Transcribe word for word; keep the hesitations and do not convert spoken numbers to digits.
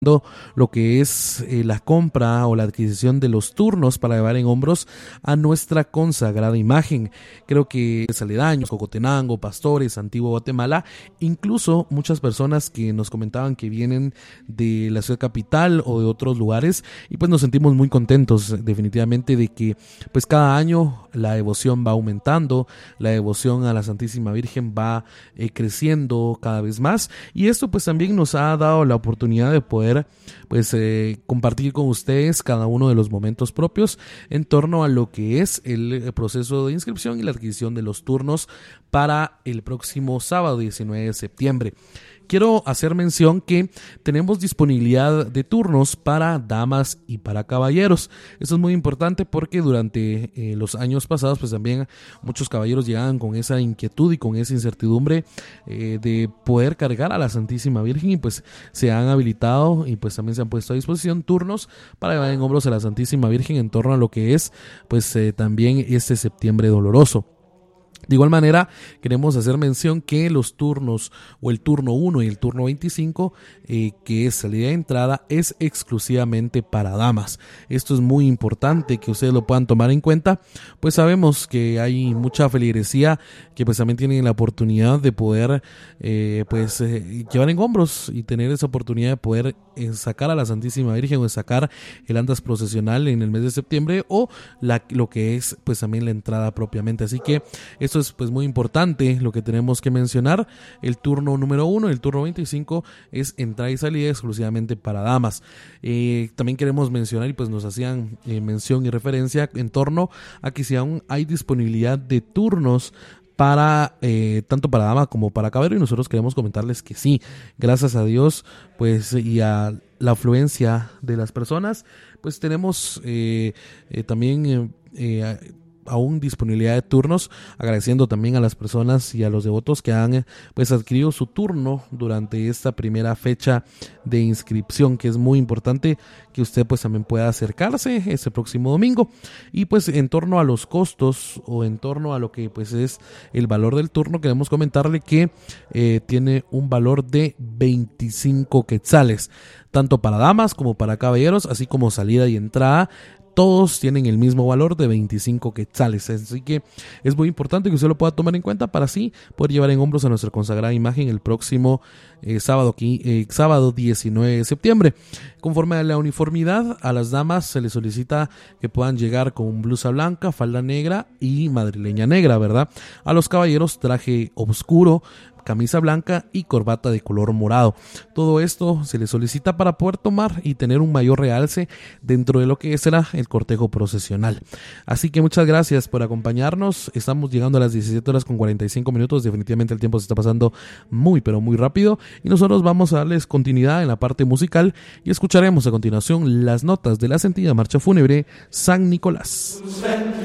lo que es eh, la compra o la adquisición de los turnos para llevar en hombros a nuestra consagrada imagen. Creo que aledaños, Cocotenango, Pastores, Antigua Guatemala, incluso muchas personas que nos comentaban que vienen de la ciudad capital o de otros lugares, y pues nos sentimos muy contentos definitivamente de que pues cada año la devoción va aumentando, la devoción a la Santísima Virgen va eh, creciendo cada vez más, y esto pues también nos ha dado la oportunidad de poder pues eh, compartir con ustedes cada uno de los momentos propios en torno a lo que es el proceso de inscripción y la adquisición de los turnos para el próximo sábado diecinueve de septiembre. Quiero hacer mención que tenemos disponibilidad de turnos para damas y para caballeros. Eso es muy importante porque durante eh, los años pasados pues también muchos caballeros llegaban con esa inquietud y con esa incertidumbre eh, de poder cargar a la Santísima Virgen, y pues se han habilitado y pues también se han puesto a disposición turnos para llevar en hombros a la Santísima Virgen en torno a lo que es pues eh, también este septiembre doloroso. De igual manera, queremos hacer mención que los turnos o el turno uno y el turno veinticinco, eh, que es salida de entrada, es exclusivamente para damas. Esto es muy importante que ustedes lo puedan tomar en cuenta, pues sabemos que hay mucha feligresía que pues también tienen la oportunidad de poder eh, pues eh, llevar en hombros y tener esa oportunidad de poder eh, sacar a la Santísima Virgen o sacar el andas procesional en el mes de septiembre, o la, lo que es pues también la entrada propiamente. Así que esto es pues muy importante lo que tenemos que mencionar. El turno número uno y el turno veinticinco es entrada y salida exclusivamente para damas. Eh, también queremos mencionar, y pues nos hacían eh, mención y referencia en torno a que si aún hay disponibilidad de turnos para eh, tanto para dama como para caballero, y nosotros queremos comentarles que sí, gracias a Dios pues y a la afluencia de las personas, pues tenemos eh, eh, también eh, eh, aún disponibilidad de turnos, agradeciendo también a las personas y a los devotos que han pues adquirido su turno durante esta primera fecha de inscripción, que es muy importante que usted pues también pueda acercarse ese próximo domingo. Y pues en torno a los costos o en torno a lo que pues es el valor del turno, queremos comentarle que eh, tiene un valor de veinticinco quetzales, tanto para damas como para caballeros, así como salida y entrada. Todos tienen el mismo valor de veinticinco quetzales, así que es muy importante que usted lo pueda tomar en cuenta para así poder llevar en hombros a nuestra consagrada imagen el próximo eh, sábado, eh, sábado diecinueve de septiembre. Conforme a la uniformidad, a las damas se les solicita que puedan llegar con blusa blanca, falda negra y madrileña negra, ¿verdad? A los caballeros traje oscuro, camisa blanca y corbata de color morado. Todo esto se le solicita para poder tomar y tener un mayor realce dentro de lo que será el cortejo procesional. Así que muchas gracias por acompañarnos. Estamos llegando a las diecisiete horas con cuarenta y cinco minutos. Definitivamente el tiempo se está pasando muy pero muy rápido, y nosotros vamos a darles continuidad en la parte musical y escucharemos a continuación las notas de la sentida marcha fúnebre San Nicolás.